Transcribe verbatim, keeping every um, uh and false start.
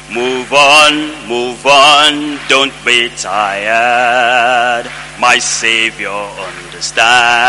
Move on, move on, don't be tired. My Savior understands.